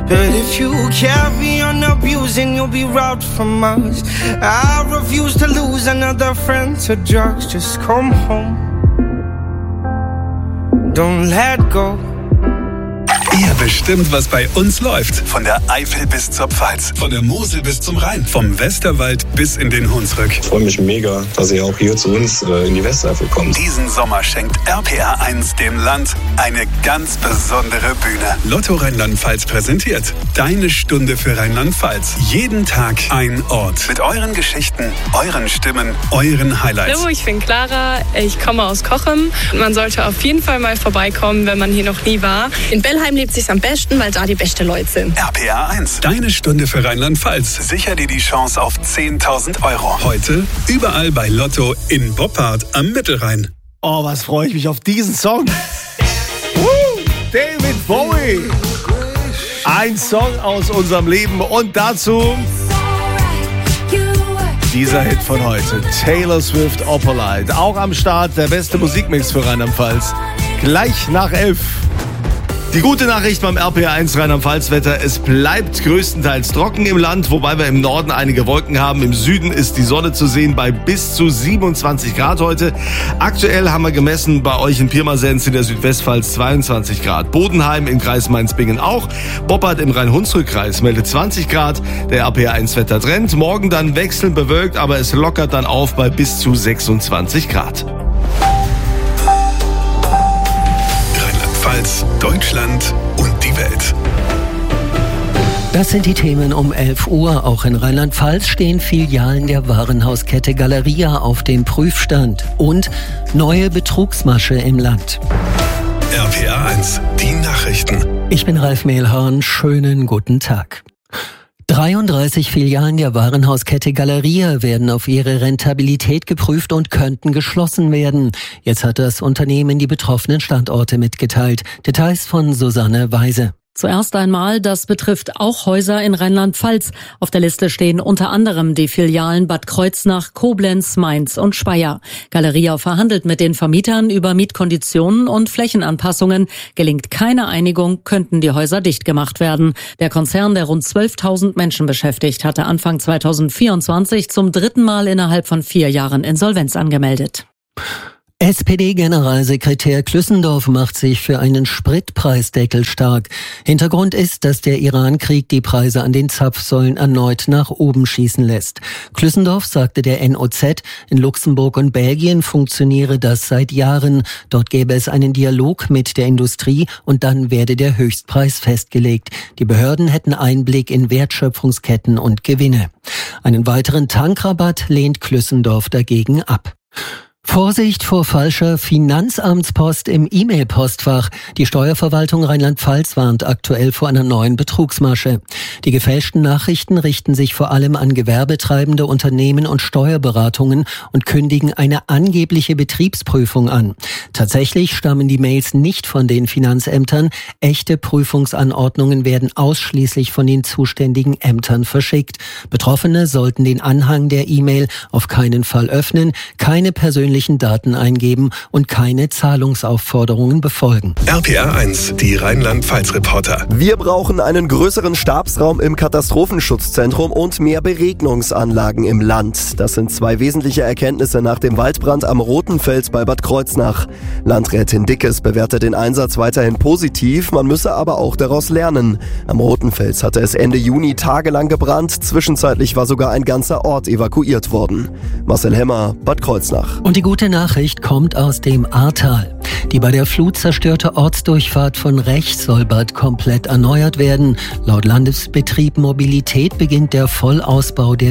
But if you carry on abusing, you'll be robbed from us. I refuse to lose another friend to drugs. Just come home. Don't let go. Ihr bestimmt, was bei uns läuft. Von der Eifel bis zur Pfalz, von der Mosel bis zum Rhein, vom Westerwald bis in den Hunsrück. Ich freue mich mega, dass ihr auch hier zu uns in die Westeifel kommt. Diesen Sommer schenkt RPR1 dem Land eine ganz besondere Bühne. Lotto Rheinland-Pfalz präsentiert Deine Stunde für Rheinland-Pfalz. Jeden Tag ein Ort. Mit euren Geschichten, euren Stimmen, euren Highlights. Hallo, ich bin Clara, ich komme aus Cochem. Man sollte auf jeden Fall mal vorbeikommen, wenn man hier noch nie war. In Bellheim lebt sich's am besten, weil da die besten Leute sind. RPR1, Deine Stunde für Rheinland-Pfalz. Sicher dir die Chance auf 10.000 Euro. Heute überall bei Lotto in Boppard am Mittelrhein. Oh, was freue ich mich auf diesen Song. David Bowie. Ein Song aus unserem Leben und dazu dieser Hit von heute. Taylor Swift, Opalite. Auch am Start der beste Musikmix für Rheinland-Pfalz. Gleich nach 11. Die gute Nachricht beim RPR1 Rheinland-Pfalz-Wetter: Es bleibt größtenteils trocken im Land, wobei wir im Norden einige Wolken haben. Im Süden ist die Sonne zu sehen bei bis zu 27 Grad heute. Aktuell haben wir gemessen bei euch in Pirmasens in der Südwestpfalz 22 Grad. Bodenheim im Kreis Mainz-Bingen auch. Boppard im Rhein-Hunsrück-Kreis meldet 20 Grad. Der RPR1-Wettertrend: Morgen dann wechselnd bewölkt, aber es lockert dann auf bei bis zu 26 Grad. Deutschland und die Welt. Das sind die Themen um 11 Uhr. Auch in Rheinland-Pfalz stehen Filialen der Warenhauskette Galeria auf dem Prüfstand. Und neue Betrugsmasche im Land. RPR1, die Nachrichten. Ich bin Ralf Mehlhorn. Schönen guten Tag. 33 Filialen der Warenhauskette Galeria werden auf ihre Rentabilität geprüft und könnten geschlossen werden. Jetzt hat das Unternehmen die betroffenen Standorte mitgeteilt. Details von Susanne Weise. Zuerst einmal, das betrifft auch Häuser in Rheinland-Pfalz. Auf der Liste stehen unter anderem die Filialen Bad Kreuznach, Koblenz, Mainz und Speyer. Galeria verhandelt mit den Vermietern über Mietkonditionen und Flächenanpassungen. Gelingt keine Einigung, könnten die Häuser dicht gemacht werden. Der Konzern, der rund 12.000 Menschen beschäftigt, hatte Anfang 2024 zum 3. Mal innerhalb von 4 Jahren Insolvenz angemeldet. SPD-Generalsekretär Klüssendorf macht sich für einen Spritpreisdeckel stark. Hintergrund ist, dass der Iran-Krieg die Preise an den Zapfsäulen erneut nach oben schießen lässt. Klüssendorf sagte der NOZ, in Luxemburg und Belgien funktioniere das seit Jahren. Dort gäbe es einen Dialog mit der Industrie und dann werde der Höchstpreis festgelegt. Die Behörden hätten Einblick in Wertschöpfungsketten und Gewinne. Einen weiteren Tankrabatt lehnt Klüssendorf dagegen ab. Vorsicht vor falscher Finanzamtspost im E-Mail-Postfach. Die Steuerverwaltung Rheinland-Pfalz warnt aktuell vor einer neuen Betrugsmasche. Die gefälschten Nachrichten richten sich vor allem an gewerbetreibende Unternehmen und Steuerberatungen und kündigen eine angebliche Betriebsprüfung an. Tatsächlich stammen die Mails nicht von den Finanzämtern. Echte Prüfungsanordnungen werden ausschließlich von den zuständigen Ämtern verschickt. Betroffene sollten den Anhang der E-Mail auf keinen Fall öffnen, keine persönlichen Daten eingeben und keine Zahlungsaufforderungen befolgen. RPR1, die Rheinland-Pfalz-Reporter. Wir brauchen einen größeren Stabsraum im Katastrophenschutzzentrum und mehr Beregnungsanlagen im Land. Das sind 2 wesentliche Erkenntnisse nach dem Waldbrand am Rotenfels bei Bad Kreuznach. Landrätin Dickes bewertet den Einsatz weiterhin positiv, man müsse aber auch daraus lernen. Am Rotenfels hatte es Ende Juni tagelang gebrannt, zwischenzeitlich war sogar ein ganzer Ort evakuiert worden. Marcel Hemmer, Bad Kreuznach. Und die gute Nachricht kommt aus dem Ahrtal. Die bei der Flut zerstörte Ortsdurchfahrt von Rech soll bald komplett erneuert werden. Laut Landesbetrieb Mobilität beginnt der Vollausbau der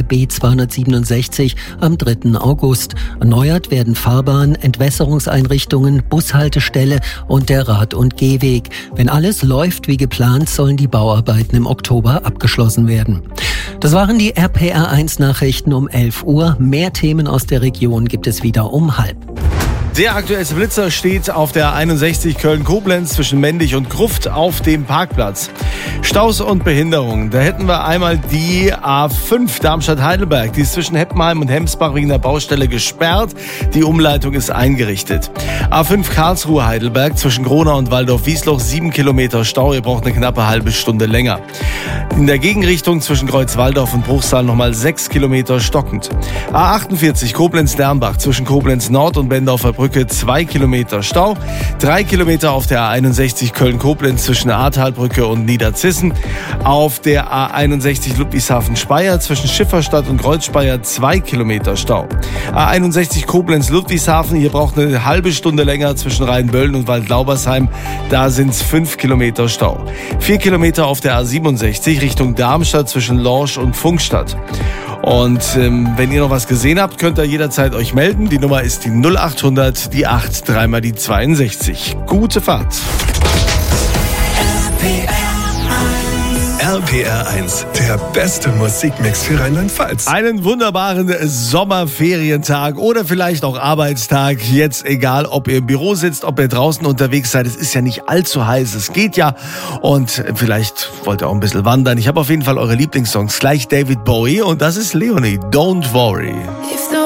B267 am 3. August. Erneuert werden Fahrbahn, Entwässerungseinrichtungen, Bushaltestelle und der Rad- und Gehweg. Wenn alles läuft wie geplant, sollen die Bauarbeiten im Oktober abgeschlossen werden. Das waren die RPR1 Nachrichten um 11 Uhr. Mehr Themen aus der Region gibt es wieder um 12:30. Der aktuellste Blitzer steht auf der 61 Köln-Koblenz zwischen Mendig und Gruft auf dem Parkplatz. Staus und Behinderungen. Da hätten wir einmal die A5 Darmstadt-Heidelberg. Die ist zwischen Heppenheim und Hemsbach wegen der Baustelle gesperrt. Die Umleitung ist eingerichtet. A5 Karlsruhe-Heidelberg zwischen Gronau und Waldorf-Wiesloch 7 Kilometer Stau. Ihr braucht eine knappe halbe Stunde länger. In der Gegenrichtung zwischen Kreuzwaldorf und Bruchsal nochmal 6 Kilometer stockend. A48 Koblenz-Dernbach zwischen Koblenz Nord und Bendorfer Brücke 2 Kilometer Stau, 3 Kilometer auf der A61 Köln-Koblenz zwischen Ahrtalbrücke und Niederzissen, auf der A61 Ludwigshafen-Speyer zwischen Schifferstadt und Kreuzspeyer 2 Kilometer Stau. A61 Koblenz-Ludwigshafen, hier braucht eine halbe Stunde länger zwischen Rheinböllen und Waldlaubersheim, da sind es 5 Kilometer Stau. 4 Kilometer auf der A67 Richtung Darmstadt zwischen Lorsch und Funkstadt. Und wenn ihr noch was gesehen habt, könnt ihr jederzeit euch melden. Die Nummer ist die 0800, die 8, dreimal die 62. Gute Fahrt. RPR 1, der beste Musikmix für Rheinland-Pfalz. Einen wunderbaren Sommerferientag oder vielleicht auch Arbeitstag. Jetzt egal, ob ihr im Büro sitzt, ob ihr draußen unterwegs seid. Es ist ja nicht allzu heiß, es geht ja. Und vielleicht wollt ihr auch ein bisschen wandern. Ich habe auf jeden Fall eure Lieblingssongs. Gleich David Bowie und das ist Leonie, Don't Worry.